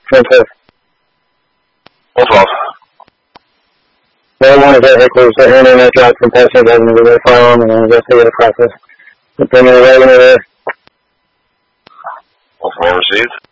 Princess. 112. Well, one is at headquarters, the internet dropped from passing government to their firearm and investigate the process. The thing is right in there. 112 received.